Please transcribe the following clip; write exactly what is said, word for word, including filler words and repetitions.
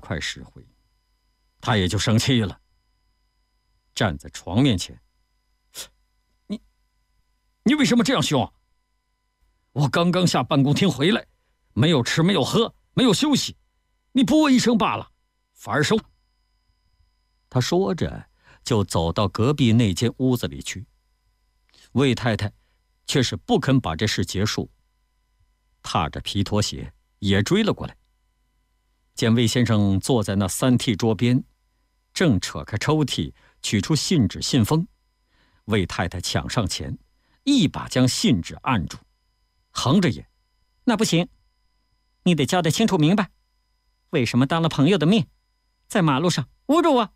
快十回，他也就生气了，站在床面前：“你，你为什么这样凶啊？我刚刚下办公厅回来，没有吃，没有喝，没有休息，你不问一声罢了，反而生。”他说着，就走到隔壁那间屋子里去。魏太太却是不肯把这事结束，踏着皮拖鞋也追了过来。见魏先生坐在那三屉桌边，正扯开抽屉取出信纸信封，魏太太抢上前，一把将信纸按住，横着眼：“那不行，你得交代清楚明白，为什么当了朋友的面，在马路上侮辱我？”